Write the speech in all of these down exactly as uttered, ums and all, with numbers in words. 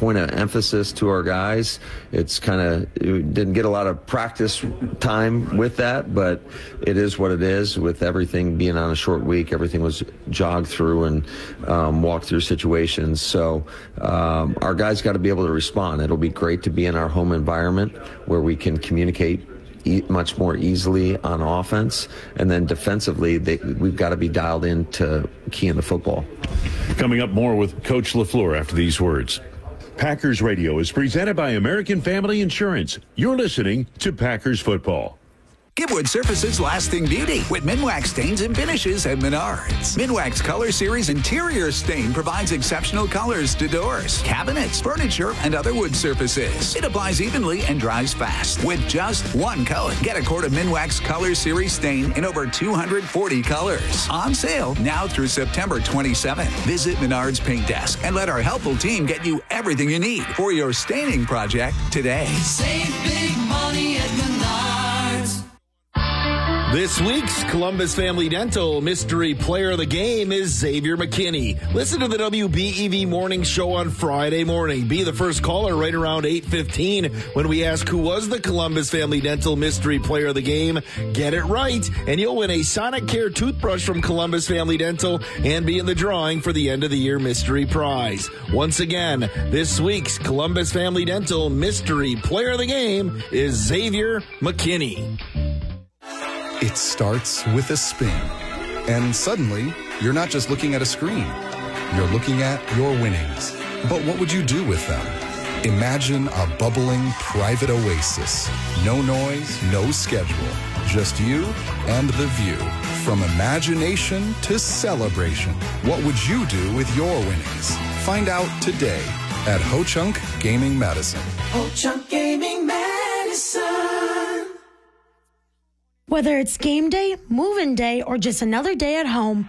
point of emphasis to our guys. It's kind of, didn't get a lot of practice time with that, but it is what it is. With everything being on a short week, everything was jogged through and um, walked through situations. So um, our guys got to be able to respond. It'll be great to be in our home environment where we can communicate much more easily on offense, and then defensively they, we've got to be dialed in to key in the football. Coming up, more with Coach LaFleur after these words. Packers Radio is presented by American Family Insurance. You're listening to Packers Football. Give wood surfaces lasting beauty with Minwax stains and finishes at Menards. Minwax Color Series Interior Stain provides exceptional colors to doors, cabinets, furniture, and other wood surfaces. It applies evenly and dries fast with just one coat. Get a quart of Minwax Color Series Stain in over two hundred forty colors. On sale now through September twenty-seventh. Visit Menards Paint Desk and let our helpful team get you everything you need for your staining project today. Save big money at Menards. This week's Columbus Family Dental Mystery Player of the Game is Xavier McKinney. Listen to the W B E V Morning Show on Friday morning. Be the first caller right around eight fifteen when we ask who was the Columbus Family Dental Mystery Player of the Game. Get it right, and you'll win a Sonic Care toothbrush from Columbus Family Dental and be in the drawing for the end of the year mystery prize. Once again, this week's Columbus Family Dental Mystery Player of the Game is Xavier McKinney. It starts with a spin, and suddenly, you're not just looking at a screen. You're looking at your winnings. But what would you do with them? Imagine a bubbling private oasis. No noise, no schedule. Just you and the view. From imagination to celebration. What would you do with your winnings? Find out today at Ho-Chunk Gaming Medicine. Ho-Chunk Gaming Medicine. Whether it's game day, move-in day, or just another day at home,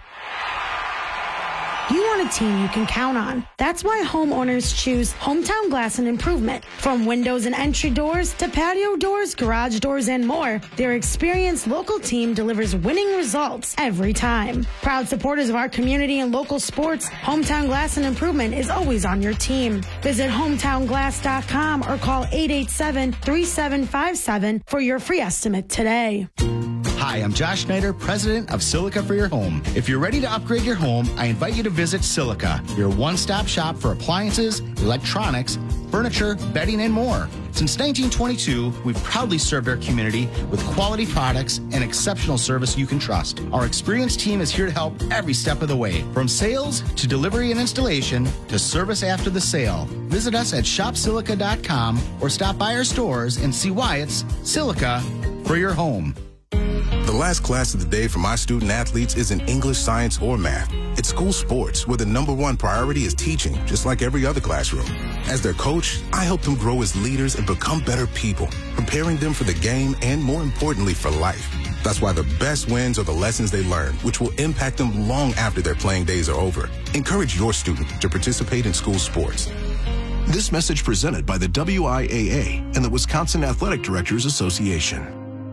you want a team you can count on. That's why homeowners choose Hometown Glass and Improvement. From windows and entry doors to patio doors, garage doors, and more, their experienced local team delivers winning results every time. Proud supporters of our community and local sports, Hometown Glass and Improvement is always on your team. Visit hometown glass dot com or call eight eight seven, three seven five seven for your free estimate today. Hi, I'm Josh Schneider, president of Silica for Your Home. If you're ready to upgrade your home, I invite you to visit Silica, your one-stop shop for appliances, electronics, furniture, bedding, and more. Since nineteen twenty-two, we've proudly served our community with quality products and exceptional service you can trust. Our experienced team is here to help every step of the way, from sales to delivery and installation to service after the sale. Visit us at shop silica dot com or stop by our stores and see why it's Silica for your home. The last class of the day for my student athletes isn't English, science, or math. It's school sports, where the number one priority is teaching, just like every other classroom. As their coach, I help them grow as leaders and become better people, preparing them for the game and, more importantly, for life. That's why the best wins are the lessons they learn, which will impact them long after their playing days are over. Encourage your student to participate in school sports. This message presented by the W I A A and the Wisconsin Athletic Directors Association.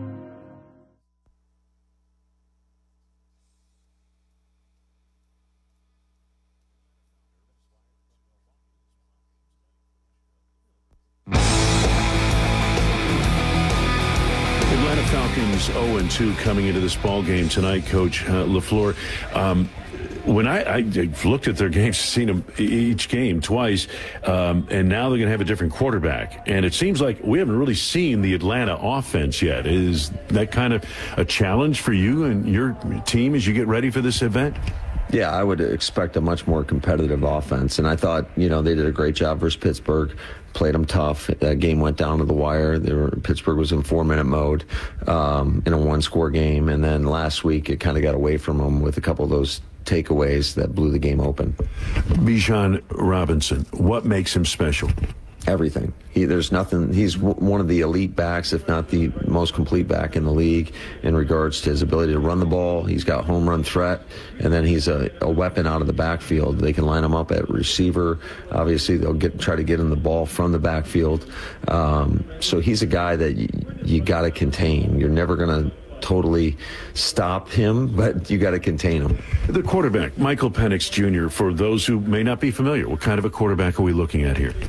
Falcons oh and two coming into this ball game tonight, Coach uh, LaFleur. Um, when I, I looked at their games, seen them each game twice, um, and now they're going to have a different quarterback. And it seems like we haven't really seen the Atlanta offense yet. Is that kind of a challenge for you and your team as you get ready for this event? Yeah, I would expect a much more competitive offense. And I thought, you know, they did a great job versus Pittsburgh, played them tough. That game went down to the wire. They were, Pittsburgh was in four-minute mode um, in a one-score game. And then last week it kind of got away from them with a couple of those takeaways that blew the game open. Bijan Robinson, what makes him special? Everything. He, there's nothing. He's w- one of the elite backs, if not the most complete back in the league in regards to his ability to run the ball. He's got home run threat, and then he's a, a weapon out of the backfield. They can line him up at receiver. Obviously, they'll get try to get him the ball from the backfield. Um, so he's a guy that y- you got to contain. You're never going to totally stop him, but you got to contain him. The quarterback, Michael Penix Junior, for those who may not be familiar, what kind of a quarterback are we looking at here?